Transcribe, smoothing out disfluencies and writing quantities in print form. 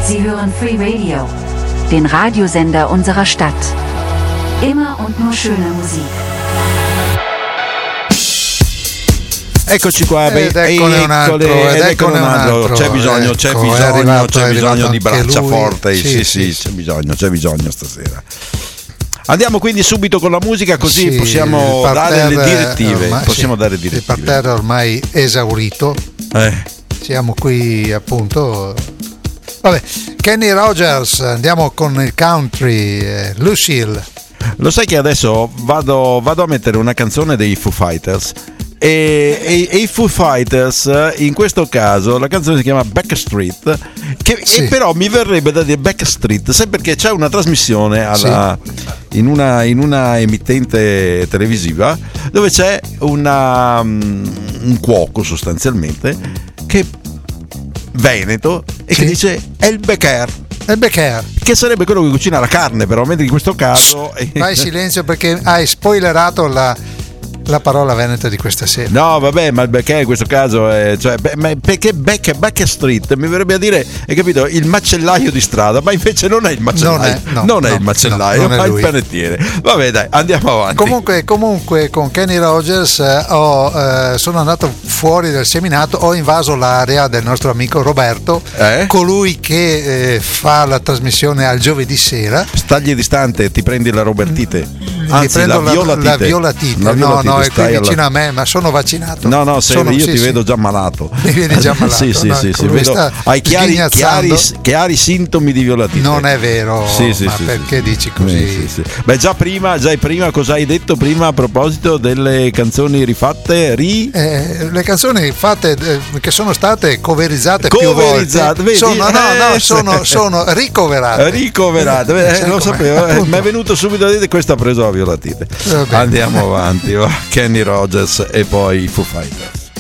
Sie hören Free Radio, den Radiosender unserer Stadt. Immer und nur schöne Musik. Eccoci qua, eccone un altro. C'è bisogno di braccia forti, sì, c'è bisogno stasera. Andiamo quindi subito con la musica, così possiamo dare le direttive. Il parterre ormai esaurito. Siamo qui appunto. Vabbè, Kenny Rogers, andiamo con il country, Lucille. Lo sai che adesso vado a mettere una canzone dei Foo Fighters e i Foo Fighters, in questo caso la canzone si chiama Backstreet, e però mi verrebbe da dire Backstreet, sai perché c'è una trasmissione in una emittente televisiva dove c'è un cuoco sostanzialmente che veneto e che dice è il Becker, che sarebbe quello che cucina la carne, però mentre in questo caso vai silenzio perché hai spoilerato la parola veneta di questa sera. No, vabbè, ma il Becker in questo caso è, perché Backstreet mi verrebbe a dire, hai capito, il macellaio di strada, ma invece non è il macellaio, non è il macellaio, ma il panettiere. Vabbè, dai, andiamo avanti. Comunque con Kenny Rogers sono andato fuori del seminato, ho invaso l'area del nostro amico Roberto, colui che fa la trasmissione al giovedì sera. Stagli distante, ti prendi la Robertite, anzi la violatite. No, è qui vicino a me, ma sono vaccinato. No, io ti vedo già malato. Mi vedi già malato. Sì, hai chiari sintomi di violatite. Non è vero, perché dici così? Sì. Beh, già prima cosa hai detto prima a proposito delle canzoni rifatte? Le canzoni rifatte che sono state coverizzate più volte. Vedi? Sono ricoverate. Lo sapevo, mi è venuto subito a dire questo ha preso la violatite. Andiamo avanti, va. Kenny Rogers e poi i Foo Fighters.